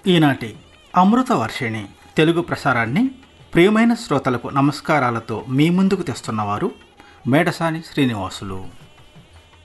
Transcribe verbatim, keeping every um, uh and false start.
ఈనాటి అమృత వర్షిణి తెలుగు ప్రసారాన్ని ప్రియమైన శ్రోతలకు నమస్కారాలతో మీ ముందుకు తెస్తున్నవారు మేడసాని శ్రీనివాసులు.